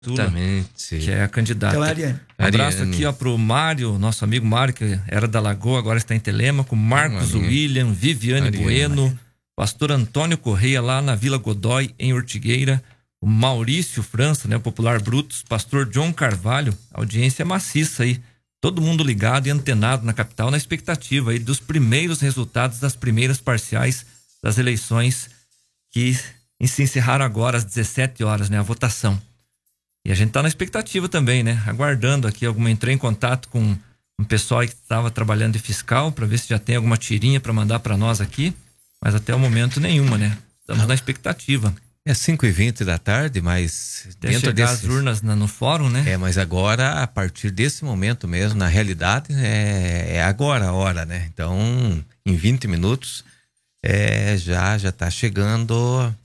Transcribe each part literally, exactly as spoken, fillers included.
Exatamente. Que é a candidata. Então é a Ariane. Um abraço Ariane. aqui, ó, pro Mário, nosso amigo Mário, que era da Lagoa, agora está em Telêmaco, Marcos Ariane. William, Viviane Ariane. Bueno, pastor Antônio Correia lá na Vila Godói, em Ortigueira, o Maurício França, né, o popular Brutus, pastor John Carvalho, audiência maciça aí, todo mundo ligado e antenado na capital, na expectativa aí dos primeiros resultados das primeiras parciais das eleições que se encerraram agora às dezessete horas, né, a votação. E a gente tá na expectativa também, né, aguardando aqui alguma, entrei em contato com um pessoal aí que estava trabalhando de fiscal para ver se já tem alguma tirinha para mandar para nós aqui, mas até o momento nenhuma, né, estamos na expectativa. É cinco e vinte da tarde, mas Até dentro chegar desses... as urnas na, no fórum, né? É, mas agora, a partir desse momento mesmo, na realidade, é, é agora a hora, né? Então, em vinte minutos, é, já já tá chegando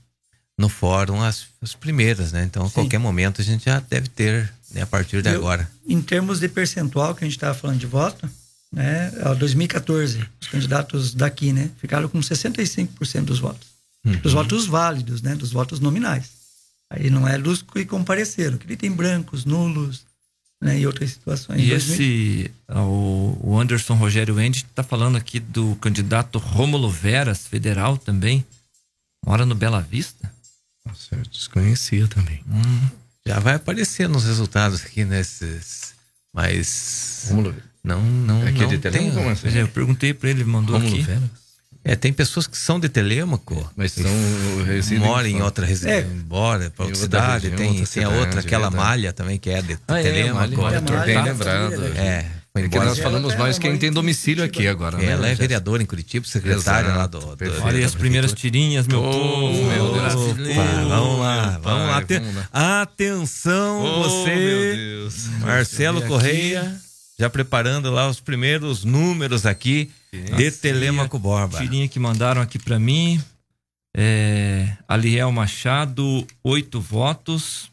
no fórum as, as primeiras, né? Então, a Sim. qualquer momento a gente já deve ter, né, a partir de Eu, agora. Em termos de percentual que a gente estava falando de voto, né? dois mil e quatorze, os candidatos daqui, né? Ficaram com sessenta e cinco por cento dos votos. Uhum. Dos votos válidos, né? Dos votos nominais. Aí não é dos que compareceram, que ele tem brancos, nulos, né? E outras situações. E dois mil... esse, o, o Anderson Rogério Wendt tá falando aqui do candidato Rômulo Veras, federal também, mora no Bela Vista. Nossa, eu desconhecia também. Hum. Já vai aparecer nos resultados aqui nesses, mas Rômulo Veras. não, não, Aqui não de tem. Telêmaco, como assim? Pois é, eu perguntei pra ele, ele mandou Rômulo aqui. Veras? É, tem pessoas que são de Telêmaco, Mas são residem moram em fora. outra residência, É. embora para Em outra outra cidade, região, tem, outra tem a outra, cidade, aquela verdade. malha também que é de Ah, é, Telêmaco. Malha, Malha, Malha, bem Malha, lembrado. família daqui. É, foi É que embora. nós falamos Ela mais é quem mãe tem de domicílio aqui Curitiba. agora, né? Ela é Jéssica? vereadora em Curitiba, secretária Exato, lá do, do perfeito. Olha aí as da primeiras prefeitura. tirinhas, meu Oh, povo, meu Deus. brasileiro. Opa, vamos lá, meu vamos lá. pai, Aten- vamos lá. Atenção, Oh, você, meu Deus. Marcelo Deixa eu ver Correia, já preparando lá os primeiros números aqui de Telêmaco Borba. Tirinha que mandaram aqui pra mim. É, Aliel Machado, oito votos.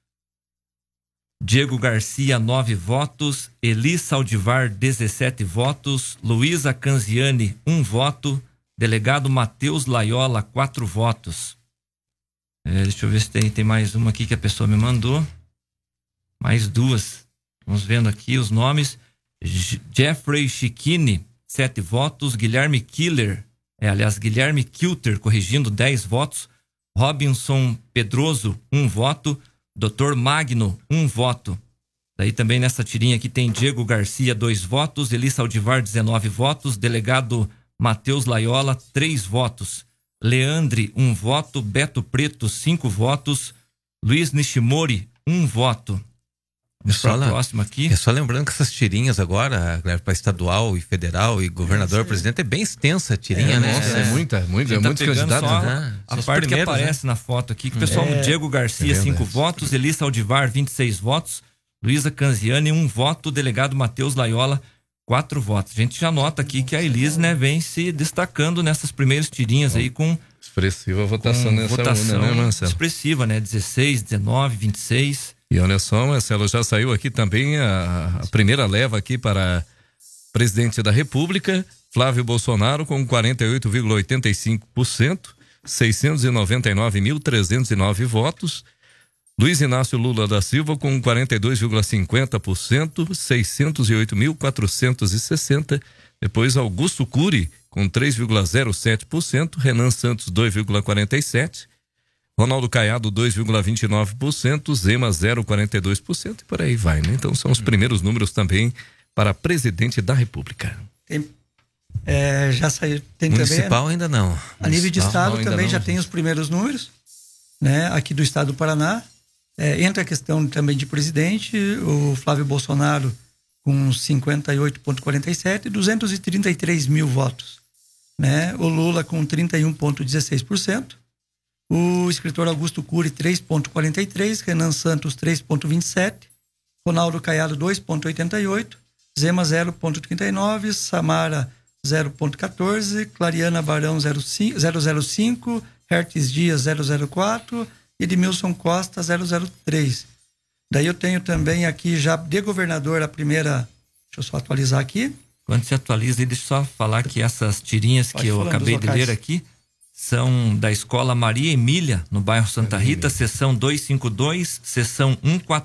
Diego Garcia, nove votos. Eli Saldivar, dezessete votos. Luísa Canziani, um voto. Delegado Matheus Laiola, quatro votos. É, deixa eu ver se tem, tem mais uma aqui que a pessoa me mandou. Mais duas. Vamos vendo aqui os nomes. J- Jeffrey Chiquini, sete votos. Guilherme Killer, é, aliás, Guilherme Kilter, corrigindo, dez votos. Robinson Pedroso, um voto. doutor Magno, um voto. Daí também nessa tirinha aqui tem Diego Garcia, dois votos. Eli Saldivar, dezenove votos. Delegado Matheus Laiola, três votos. Leandre, um voto. Beto Preto, cinco votos. Luiz Nishimori, um voto. Vamos Só para a lá- próxima aqui. É só lembrando que essas tirinhas agora, para estadual e federal e governador, presidente, é bem extensa a tirinha, É, né? nossa, é, muita, muita, A gente tá muitos pegando candidatos, só né? a São os parte que primeiros, aparece na foto aqui, que o pessoal, É. Diego Garcia, É verdade. cinco votos, Elissa Aldivar, vinte e seis votos, Luísa Canziani, um voto, delegado Matheus Laiola, quatro votos. A gente já nota aqui que a Elis, né, vem se destacando nessas primeiras tirinhas aí com, Expressiva a votação com nessa votação urna, né, Marcelo? expressiva, né, dezesseis, dezenove, vinte e seis. E olha só, Marcelo, já saiu aqui também a, a primeira leva aqui para presidente da República, Flávio Bolsonaro com quarenta e oito vírgula oitenta e cinco por cento, seiscentos e noventa e nove mil trezentos e nove votos. Luiz Inácio Lula da Silva com quarenta e dois vírgula cinquenta por cento, seiscentos e oito mil quatrocentos e sessenta. Depois Augusto Cury com três vírgula zero sete por cento, Renan Santos dois vírgula quarenta e sete por cento. Ronaldo Caiado dois vírgula vinte e nove por cento, Zema zero vírgula quarenta e dois por cento e por aí vai, né? Então são os primeiros números também para presidente da República. Tem, é, já saiu. Tem Municipal também, ainda não. a nível de Municipal, estado ainda também não, já gente. tem os primeiros números, né? Aqui do estado do Paraná. É, entra a questão também de presidente, o Flávio Bolsonaro com cinquenta e oito vírgula quarenta e sete, duzentos e trinta e três mil votos, né? O Lula com trinta e um vírgula dezesseis por cento. O escritor Augusto Cury, três vírgula quarenta e três, Renan Santos, três vírgula vinte e sete, Ronaldo Caiado, dois vírgula oitenta e oito, Zema, zero vírgula trinta e nove, Samara, zero vírgula quatorze, Clariana Barão, zero vírgula zero cinco, Hertes Dias, zero vírgula zero quatro, Edmilson Costa, zero vírgula zero três. Daí eu tenho também aqui já de governador a primeira, deixa eu só atualizar aqui. Quando se atualiza, aí, deixa eu só falar que essas tirinhas Pode que eu falando acabei dos de locais. ler aqui são da Escola Maria Emília, no bairro Santa Rita, seção duzentos e cinquenta e dois, seção cento e quarenta